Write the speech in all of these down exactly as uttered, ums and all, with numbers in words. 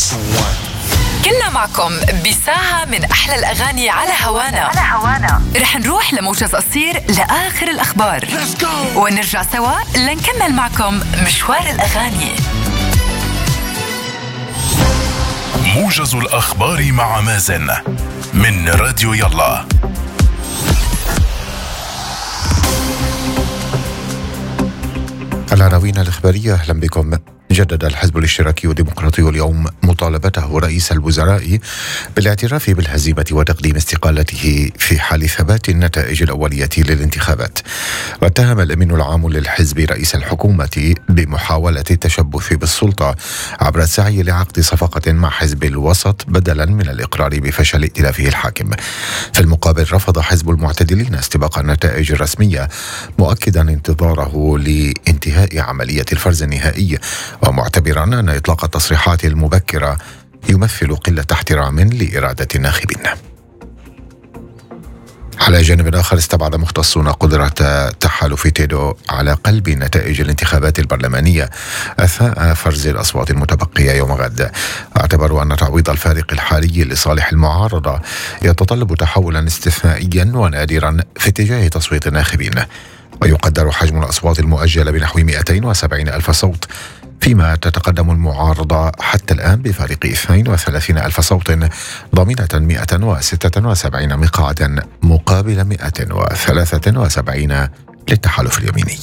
كنا معكم بساعة من أحلى الأغاني على هوانا, على هوانا. رح نروح لموجز قصير لآخر الأخبار ونرجع سوا لنكمل معكم مشوار الأغاني. موجز الأخبار مع مازن من راديو يلا. العناوين الإخبارية. أهلا بكم. جدد الحزب الاشتراكي الديمقراطي اليوم مطالبته رئيس الوزراء بالاعتراف بالهزيمة وتقديم استقالته في حال ثبات النتائج الأولية للانتخابات. واتهم الأمين العام للحزب رئيس الحكومة بمحاولة التشبث بالسلطة عبر السعي لعقد صفقة مع حزب الوسط بدلا من الإقرار بفشل ائتلافه الحاكم. في المقابل رفض حزب المعتدلين استباق النتائج الرسمية، مؤكدا انتظاره لانتهاء عملية الفرز النهائي، ومعتبرا أن إطلاق التصريحات المبكرة يمثل قلة احترام لإرادة الناخبين. على جانب آخر، استبعد مختصون قدرة تحالف تيدو على قلب نتائج الانتخابات البرلمانية أثناء فرز الأصوات المتبقية يوم غد. اعتبروا أن تعويض الفارق الحالي لصالح المعارضة يتطلب تحولا استثنائيا ونادرا في اتجاه تصويت الناخبين. ويقدر حجم الأصوات المؤجلة بنحو مئتين وسبعين ألف صوت، فيما تتقدم المعارضة حتى الآن بفارق اثنين وثلاثين ألف صوت، ضامنة مئة وستة وسبعين مقعدا مقابل مئة وثلاثة وسبعين للتحالف اليميني.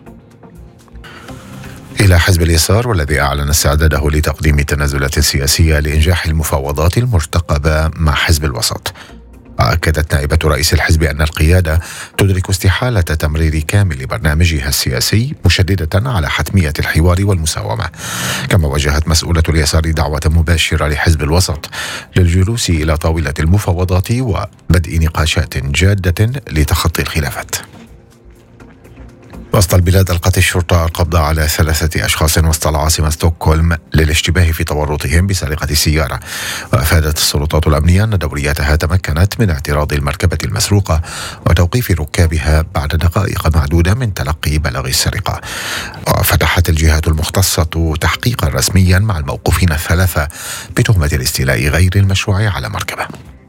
إلى حزب اليسار، والذي أعلن استعداده لتقديم تنازلات سياسية لإنجاح المفاوضات المرتقبة مع حزب الوسط. أكدت نائبة رئيس الحزب أن القيادة تدرك استحالة تمرير كامل برنامجها السياسي، مشددة على حتمية الحوار والمساومة. كما وجهت مسؤولة اليسار دعوة مباشرة لحزب الوسط للجلوس إلى طاولة المفاوضات وبدء نقاشات جادة لتخطي الخلافات. وسط البلاد، ألقت الشرطة القبض على ثلاثة أشخاص وسط العاصمة ستوكهولم للاشتباه في تورطهم بسرقة السيارة. وأفادت السلطات الأمنية أن دورياتها تمكنت من اعتراض المركبة المسروقة وتوقيف ركابها بعد دقائق معدودة من تلقي بلاغ السرقة. وفتحت الجهات المختصة تحقيقا رسميا مع الموقوفين الثلاثة بتهمة الاستيلاء غير المشروع على مركبة.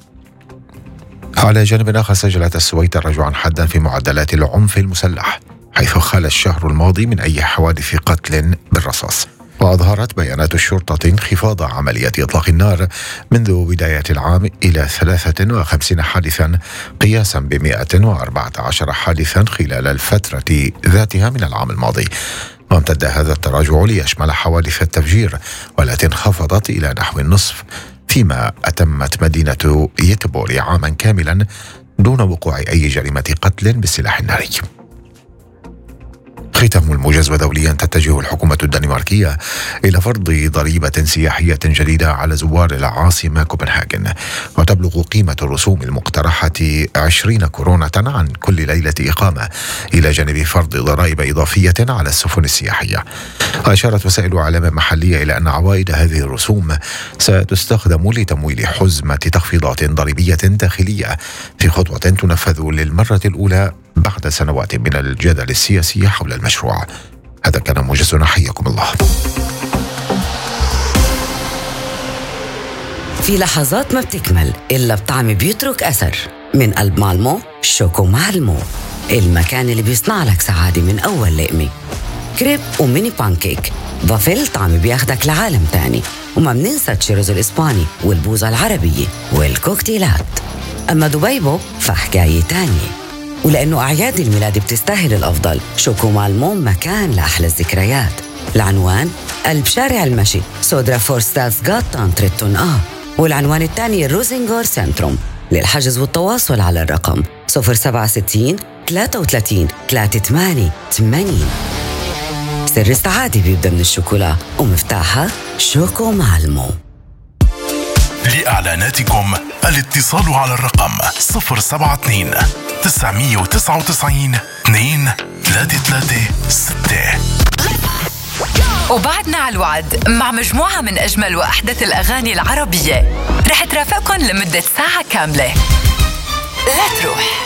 على جانب آخر، سجلت السويد رجوعا حادا في معدلات العنف المسلح، حيث خال الشهر الماضي من أي حوادث قتل بالرصاص. وأظهرت بيانات الشرطة انخفاض عملية إطلاق النار منذ بداية العام إلى ثلاثة وخمسين حادثا، قياسا بمئة وأربعة عشر حادثا خلال الفترة ذاتها من العام الماضي. وامتد هذا التراجع ليشمل حوادث التفجير، والتي انخفضت إلى نحو النصف، فيما أتمت مدينة يتبوري عاما كاملا دون وقوع أي جريمة قتل بالسلاح الناري. ختام الموجز. ودوليا، تتجه الحكومة الدنماركية إلى فرض ضريبة سياحية جديدة على زوار العاصمة كوبنهاجن، وتبلغ قيمة الرسوم المقترحة عشرين كورونة عن كل ليلة إقامة، إلى جانب فرض ضرائب إضافية على السفن السياحية. وأشارت وسائل إعلام محلية إلى أن عوائد هذه الرسوم ستستخدم لتمويل حزمة تخفيضات ضريبية داخلية، في خطوة تنفذ للمرة الأولى بعد سنوات من الجدل السياسي حول المشروع. هذا كان موجزنا، حياكم الله. في لحظات ما بتكمل إلا بطعم بيترك أثر. من قلب مالمو، شوكو مالمو، المكان اللي بيصنع لك سعادة من أول لقمة. كريب وميني بانكيك، ضفل طعم بياخدك لعالم تاني. وما بننسى تشيروز الإسباني والبوظة العربية والكوكتيلات. أما دبيبو فحكاية تانية. ولأنه أعياد الميلاد بتستاهل الأفضل، شوكو مالمو مكان لأحلى الذكريات. العنوان قلب شارع المشي، سودرا فورستاس غاتان تريتون آ. والعنوان الثاني الروزنغور سنتروم. للحجز والتواصل على الرقم صفر سبعة ستين ثلاثة وثلاثين ثلاثة ثمانية ثمانين. سر السعادة بيبدأ من الشوكولا، ومفتاحها شوكو مالمو. لإعلاناتكم الاتصال على الرقم صفر سبعة اثنين تسعمية وتسعة وتسعين اثنين ثلاثة ثلاثة ستة. وبعدنا على الوعد مع مجموعة من أجمل وأحدث الأغاني العربية، رح ترافقكم لمدة ساعة كاملة. لا تروح.